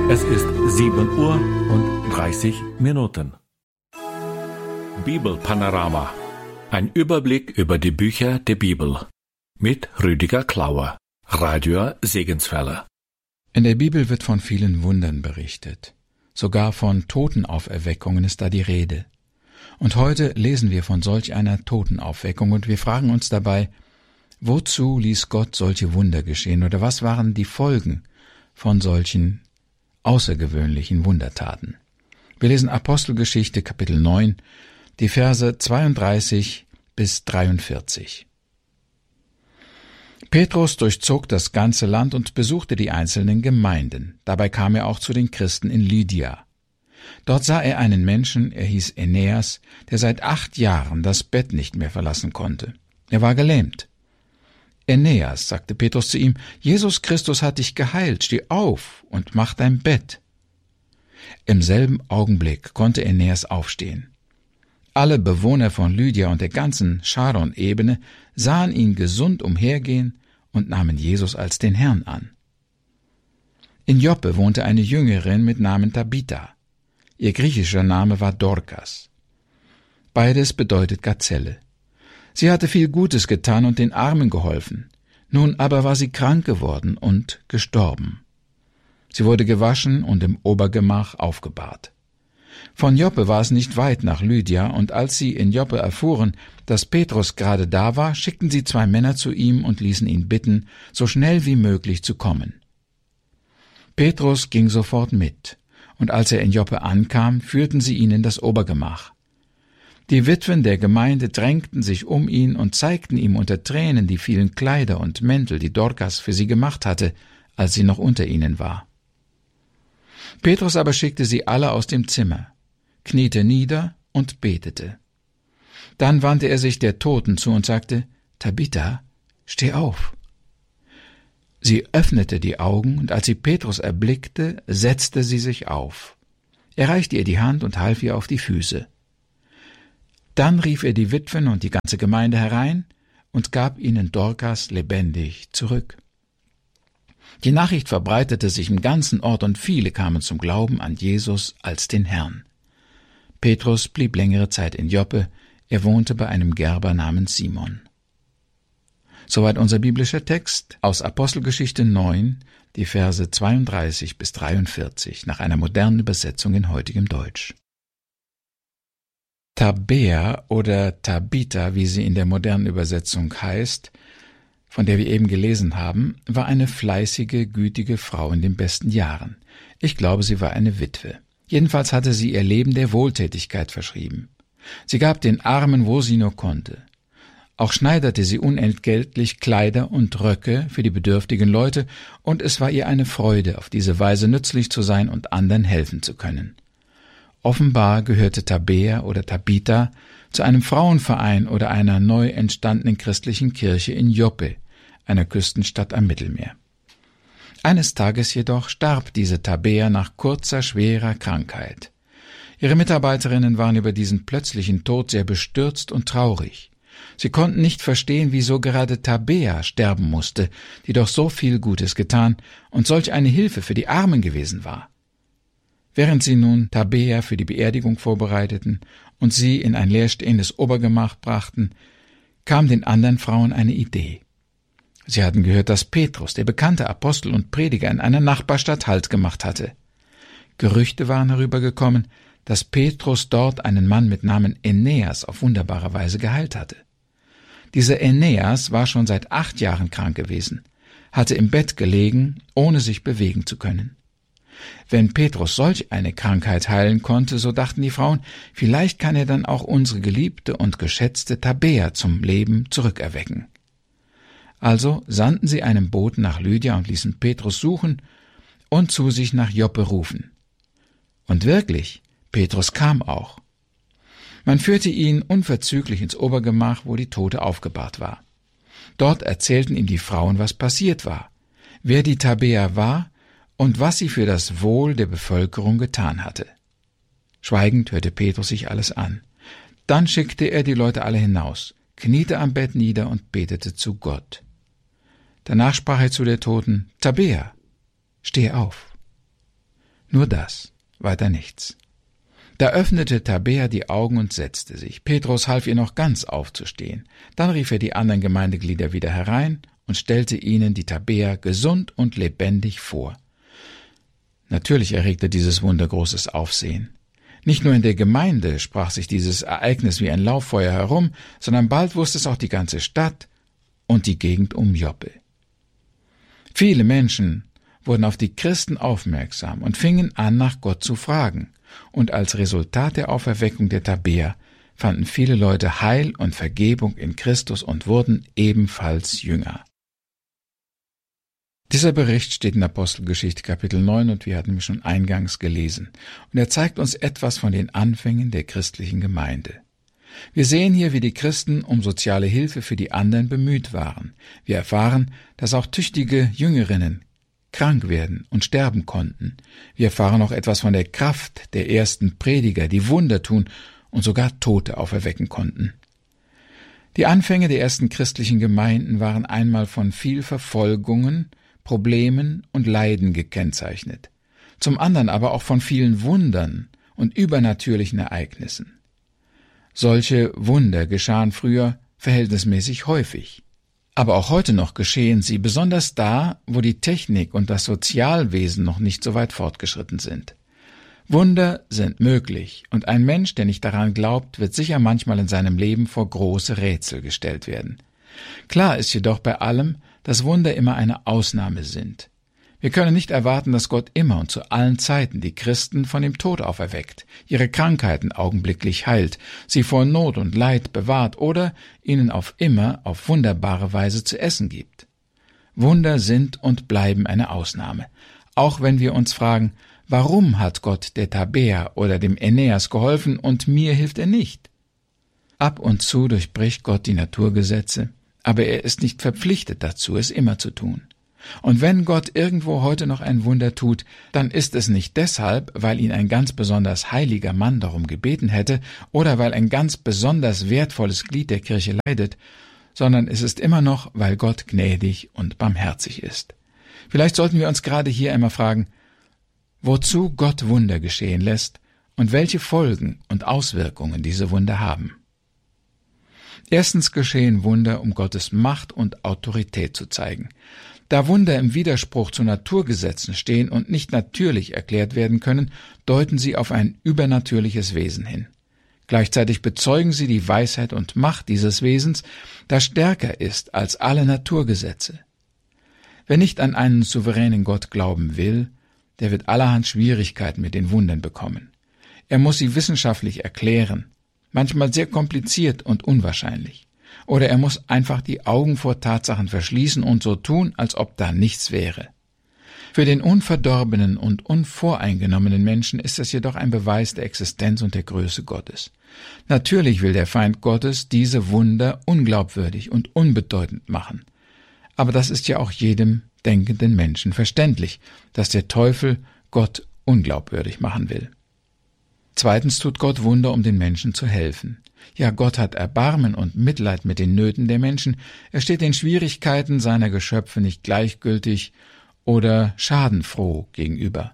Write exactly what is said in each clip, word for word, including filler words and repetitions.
Es ist sieben Uhr und dreißig Minuten. Bibelpanorama. Ein Überblick über die Bücher der Bibel. Mit Rüdiger Klauer, Radio Segenswelle. In der Bibel wird von vielen Wundern berichtet. Sogar von Totenauferweckungen ist da die Rede. Und heute lesen wir von solch einer Totenauferweckung und wir fragen uns dabei, wozu ließ Gott solche Wunder geschehen oder was waren die Folgen von solchen außergewöhnlichen Wundertaten? Wir lesen Apostelgeschichte Kapitel neun, die Verse zweiunddreißig bis dreiundvierzig. Petrus durchzog das ganze Land und besuchte die einzelnen Gemeinden. Dabei kam er auch zu den Christen in Lydia. Dort sah er einen Menschen, er hieß Aeneas, der seit acht Jahren das Bett nicht mehr verlassen konnte. Er war gelähmt. »Aeneas«, sagte Petrus zu ihm, »Jesus Christus hat dich geheilt, steh auf und mach dein Bett.« Im selben Augenblick konnte Aeneas aufstehen. Alle Bewohner von Lydia und der ganzen Charon-Ebene sahen ihn gesund umhergehen und nahmen Jesus als den Herrn an. In Joppe wohnte eine Jüngerin mit Namen Tabitha. Ihr griechischer Name war Dorkas. Beides bedeutet Gazelle. Sie hatte viel Gutes getan und den Armen geholfen. Nun aber war sie krank geworden und gestorben. Sie wurde gewaschen und im Obergemach aufgebahrt. Von Joppe war es nicht weit nach Lydia, und als sie in Joppe erfuhren, dass Petrus gerade da war, schickten sie zwei Männer zu ihm und ließen ihn bitten, so schnell wie möglich zu kommen. Petrus ging sofort mit, und als er in Joppe ankam, führten sie ihn in das Obergemach. Die Witwen der Gemeinde drängten sich um ihn und zeigten ihm unter Tränen die vielen Kleider und Mäntel, die Dorkas für sie gemacht hatte, als sie noch unter ihnen war. Petrus aber schickte sie alle aus dem Zimmer, kniete nieder und betete. Dann wandte er sich der Toten zu und sagte, »Tabitha, steh auf.« Sie öffnete die Augen, und als sie Petrus erblickte, setzte sie sich auf. Er reichte ihr die Hand und half ihr auf die Füße. Dann rief er die Witwen und die ganze Gemeinde herein und gab ihnen Dorkas lebendig zurück. Die Nachricht verbreitete sich im ganzen Ort und viele kamen zum Glauben an Jesus als den Herrn. Petrus blieb längere Zeit in Joppe, er wohnte bei einem Gerber namens Simon. Soweit unser biblischer Text aus Apostelgeschichte neun, die Verse zweiunddreißig bis dreiundvierzig, nach einer modernen Übersetzung in heutigem Deutsch. Tabea oder Tabitha, wie sie in der modernen Übersetzung heißt, von der wir eben gelesen haben, war eine fleißige, gütige Frau in den besten Jahren. Ich glaube, sie war eine Witwe. Jedenfalls hatte sie ihr Leben der Wohltätigkeit verschrieben. Sie gab den Armen, wo sie nur konnte. Auch schneiderte sie unentgeltlich Kleider und Röcke für die bedürftigen Leute, und es war ihr eine Freude, auf diese Weise nützlich zu sein und anderen helfen zu können. Offenbar gehörte Tabea oder Tabitha zu einem Frauenverein oder einer neu entstandenen christlichen Kirche in Joppe, einer Küstenstadt am Mittelmeer. Eines Tages jedoch starb diese Tabea nach kurzer, schwerer Krankheit. Ihre Mitarbeiterinnen waren über diesen plötzlichen Tod sehr bestürzt und traurig. Sie konnten nicht verstehen, wieso gerade Tabea sterben musste, die doch so viel Gutes getan und solch eine Hilfe für die Armen gewesen war. Während sie nun Tabea für die Beerdigung vorbereiteten und sie in ein leerstehendes Obergemach brachten, kam den anderen Frauen eine Idee. Sie hatten gehört, dass Petrus, der bekannte Apostel und Prediger, in einer Nachbarstadt Halt gemacht hatte. Gerüchte waren herübergekommen, dass Petrus dort einen Mann mit Namen Aeneas auf wunderbare Weise geheilt hatte. Dieser Aeneas war schon seit acht Jahren krank gewesen, hatte im Bett gelegen, ohne sich bewegen zu können. Wenn Petrus solch eine Krankheit heilen konnte, so dachten die Frauen, vielleicht kann er dann auch unsere geliebte und geschätzte Tabea zum Leben zurückerwecken. Also sandten sie einen Boten nach Lydia und ließen Petrus suchen und zu sich nach Joppe rufen. Und wirklich, Petrus kam auch. Man führte ihn unverzüglich ins Obergemach, wo die Tote aufgebahrt war. Dort erzählten ihm die Frauen, was passiert war, wer die Tabea war und was sie für das Wohl der Bevölkerung getan hatte. Schweigend hörte Petrus sich alles an. Dann schickte er die Leute alle hinaus, kniete am Bett nieder und betete zu Gott. Danach sprach er zu der Toten, »Tabea, steh auf.« Nur das, weiter nichts. Da öffnete Tabea die Augen und setzte sich. Petrus half ihr noch ganz aufzustehen. Dann rief er die anderen Gemeindeglieder wieder herein und stellte ihnen die Tabea gesund und lebendig vor. Natürlich erregte dieses Wunder großes Aufsehen. Nicht nur in der Gemeinde sprach sich dieses Ereignis wie ein Lauffeuer herum, sondern bald wusste es auch die ganze Stadt und die Gegend um Joppe. Viele Menschen wurden auf die Christen aufmerksam und fingen an, nach Gott zu fragen. Und als Resultat der Auferweckung der Tabea fanden viele Leute Heil und Vergebung in Christus und wurden ebenfalls Jünger. Dieser Bericht steht in Apostelgeschichte Kapitel neun und wir hatten ihn schon eingangs gelesen. Und er zeigt uns etwas von den Anfängen der christlichen Gemeinde. Wir sehen hier, wie die Christen um soziale Hilfe für die anderen bemüht waren. Wir erfahren, dass auch tüchtige Jüngerinnen krank werden und sterben konnten. Wir erfahren auch etwas von der Kraft der ersten Prediger, die Wunder tun und sogar Tote auferwecken konnten. Die Anfänge der ersten christlichen Gemeinden waren einmal von viel Verfolgungen, Problemen und Leiden gekennzeichnet, zum anderen aber auch von vielen Wundern und übernatürlichen Ereignissen. Solche Wunder geschahen früher verhältnismäßig häufig. Aber auch heute noch geschehen sie, besonders da, wo die Technik und das Sozialwesen noch nicht so weit fortgeschritten sind. Wunder sind möglich, und ein Mensch, der nicht daran glaubt, wird sicher manchmal in seinem Leben vor große Rätsel gestellt werden. Klar ist jedoch bei allem, dass Wunder immer eine Ausnahme sind. Wir können nicht erwarten, dass Gott immer und zu allen Zeiten die Christen von dem Tod auferweckt, ihre Krankheiten augenblicklich heilt, sie vor Not und Leid bewahrt oder ihnen auf immer auf wunderbare Weise zu essen gibt. Wunder sind und bleiben eine Ausnahme, auch wenn wir uns fragen, warum hat Gott der Tabea oder dem Aeneas geholfen und mir hilft er nicht? Ab und zu durchbricht Gott die Naturgesetze, aber er ist nicht verpflichtet dazu, es immer zu tun. Und wenn Gott irgendwo heute noch ein Wunder tut, dann ist es nicht deshalb, weil ihn ein ganz besonders heiliger Mann darum gebeten hätte oder weil ein ganz besonders wertvolles Glied der Kirche leidet, sondern es ist immer noch, weil Gott gnädig und barmherzig ist. Vielleicht sollten wir uns gerade hier einmal fragen, wozu Gott Wunder geschehen lässt und welche Folgen und Auswirkungen diese Wunder haben. Erstens geschehen Wunder, um Gottes Macht und Autorität zu zeigen. Da Wunder im Widerspruch zu Naturgesetzen stehen und nicht natürlich erklärt werden können, deuten sie auf ein übernatürliches Wesen hin. Gleichzeitig bezeugen sie die Weisheit und Macht dieses Wesens, das stärker ist als alle Naturgesetze. Wer nicht an einen souveränen Gott glauben will, der wird allerhand Schwierigkeiten mit den Wundern bekommen. Er muss sie wissenschaftlich erklären, manchmal sehr kompliziert und unwahrscheinlich. Oder er muss einfach die Augen vor Tatsachen verschließen und so tun, als ob da nichts wäre. Für den unverdorbenen und unvoreingenommenen Menschen ist es jedoch ein Beweis der Existenz und der Größe Gottes. Natürlich will der Feind Gottes diese Wunder unglaubwürdig und unbedeutend machen. Aber das ist ja auch jedem denkenden Menschen verständlich, dass der Teufel Gott unglaubwürdig machen will. Zweitens tut Gott Wunder, um den Menschen zu helfen. Ja, Gott hat Erbarmen und Mitleid mit den Nöten der Menschen. Er steht den Schwierigkeiten seiner Geschöpfe nicht gleichgültig oder schadenfroh gegenüber.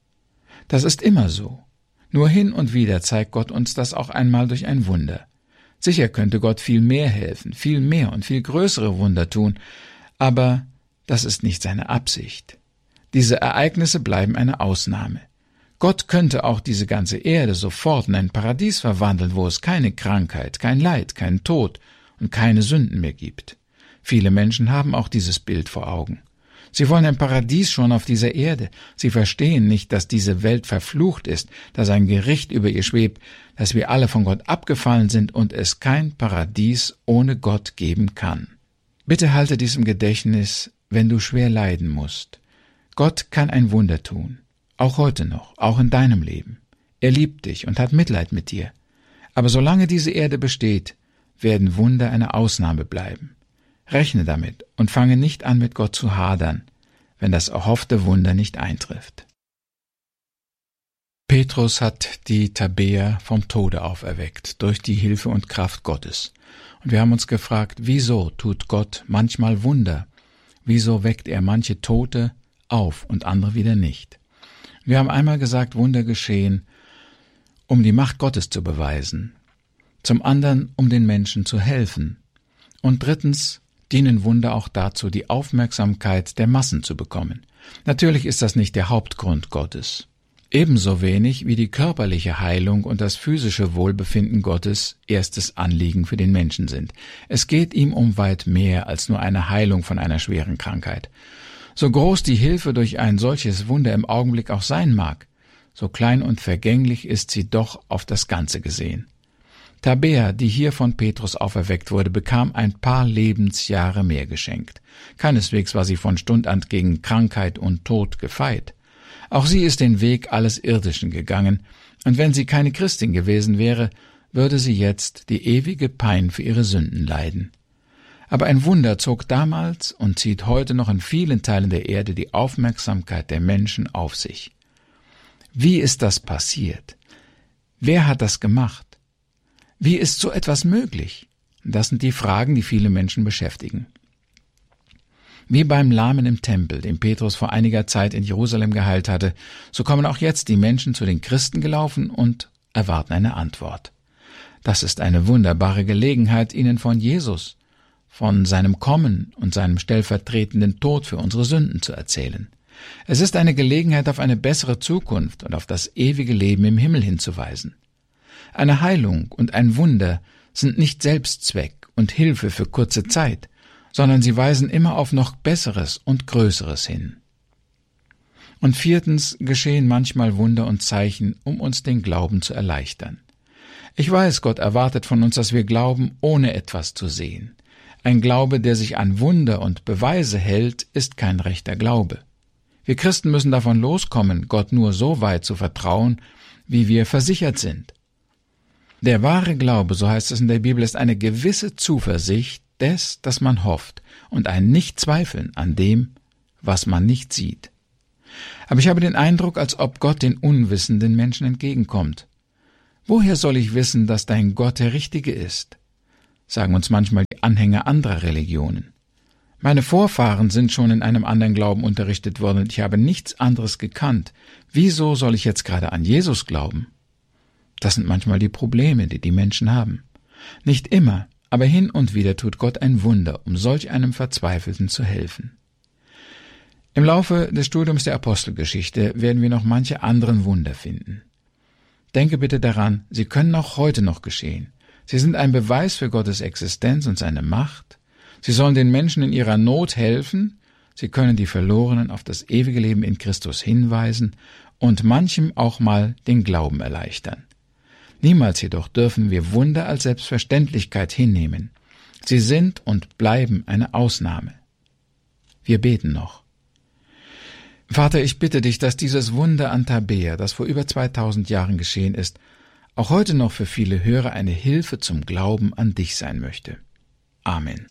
Das ist immer so. Nur hin und wieder zeigt Gott uns das auch einmal durch ein Wunder. Sicher könnte Gott viel mehr helfen, viel mehr und viel größere Wunder tun, aber das ist nicht seine Absicht. Diese Ereignisse bleiben eine Ausnahme. Gott könnte auch diese ganze Erde sofort in ein Paradies verwandeln, wo es keine Krankheit, kein Leid, keinen Tod und keine Sünden mehr gibt. Viele Menschen haben auch dieses Bild vor Augen. Sie wollen ein Paradies schon auf dieser Erde. Sie verstehen nicht, dass diese Welt verflucht ist, dass ein Gericht über ihr schwebt, dass wir alle von Gott abgefallen sind und es kein Paradies ohne Gott geben kann. Bitte halte dies im Gedächtnis, wenn du schwer leiden musst. Gott kann ein Wunder tun. Auch heute noch, auch in deinem Leben. Er liebt dich und hat Mitleid mit dir. Aber solange diese Erde besteht, werden Wunder eine Ausnahme bleiben. Rechne damit und fange nicht an, mit Gott zu hadern, wenn das erhoffte Wunder nicht eintrifft. Petrus hat die Tabea vom Tode auferweckt, durch die Hilfe und Kraft Gottes. Und wir haben uns gefragt, wieso tut Gott manchmal Wunder? Wieso weckt er manche Tote auf und andere wieder nicht? Wir haben einmal gesagt, Wunder geschehen, um die Macht Gottes zu beweisen, zum anderen, um den Menschen zu helfen, und drittens dienen Wunder auch dazu, die Aufmerksamkeit der Massen zu bekommen. Natürlich ist das nicht der Hauptgrund Gottes. Ebenso wenig wie die körperliche Heilung und das physische Wohlbefinden Gottes erstes Anliegen für den Menschen sind. Es geht ihm um weit mehr als nur eine Heilung von einer schweren Krankheit. So groß die Hilfe durch ein solches Wunder im Augenblick auch sein mag, so klein und vergänglich ist sie doch auf das Ganze gesehen. Tabea, die hier von Petrus auferweckt wurde, bekam ein paar Lebensjahre mehr geschenkt. Keineswegs war sie von Stund an gegen Krankheit und Tod gefeit. Auch sie ist den Weg alles Irdischen gegangen, und wenn sie keine Christin gewesen wäre, würde sie jetzt die ewige Pein für ihre Sünden leiden. Aber ein Wunder zog damals und zieht heute noch in vielen Teilen der Erde die Aufmerksamkeit der Menschen auf sich. Wie ist das passiert? Wer hat das gemacht? Wie ist so etwas möglich? Das sind die Fragen, die viele Menschen beschäftigen. Wie beim Lahmen im Tempel, den Petrus vor einiger Zeit in Jerusalem geheilt hatte, so kommen auch jetzt die Menschen zu den Christen gelaufen und erwarten eine Antwort. Das ist eine wunderbare Gelegenheit, ihnen von Jesus, von seinem Kommen und seinem stellvertretenden Tod für unsere Sünden zu erzählen. Es ist eine Gelegenheit, auf eine bessere Zukunft und auf das ewige Leben im Himmel hinzuweisen. Eine Heilung und ein Wunder sind nicht Selbstzweck und Hilfe für kurze Zeit, sondern sie weisen immer auf noch Besseres und Größeres hin. Und viertens geschehen manchmal Wunder und Zeichen, um uns den Glauben zu erleichtern. Ich weiß, Gott erwartet von uns, dass wir glauben, ohne etwas zu sehen. Ein Glaube, der sich an Wunder und Beweise hält, ist kein rechter Glaube. Wir Christen müssen davon loskommen, Gott nur so weit zu vertrauen, wie wir versichert sind. Der wahre Glaube, so heißt es in der Bibel, ist eine gewisse Zuversicht des, dass man hofft, und ein Nicht-Zweifeln an dem, was man nicht sieht. Aber ich habe den Eindruck, als ob Gott den unwissenden Menschen entgegenkommt. Woher soll ich wissen, dass dein Gott der Richtige ist? Sagen uns manchmal die Anhänger anderer Religionen. Meine Vorfahren sind schon in einem anderen Glauben unterrichtet worden und ich habe nichts anderes gekannt. Wieso soll ich jetzt gerade an Jesus glauben? Das sind manchmal die Probleme, die die Menschen haben. Nicht immer, aber hin und wieder tut Gott ein Wunder, um solch einem Verzweifelten zu helfen. Im Laufe des Studiums der Apostelgeschichte werden wir noch manche anderen Wunder finden. Denke bitte daran, sie können auch heute noch geschehen. Sie sind ein Beweis für Gottes Existenz und seine Macht. Sie sollen den Menschen in ihrer Not helfen. Sie können die Verlorenen auf das ewige Leben in Christus hinweisen und manchem auch mal den Glauben erleichtern. Niemals jedoch dürfen wir Wunder als Selbstverständlichkeit hinnehmen. Sie sind und bleiben eine Ausnahme. Wir beten noch. Vater, ich bitte dich, dass dieses Wunder an Tabea, das vor über zweitausend Jahren geschehen ist, auch heute noch für viele Hörer eine Hilfe zum Glauben an dich sein möchte. Amen.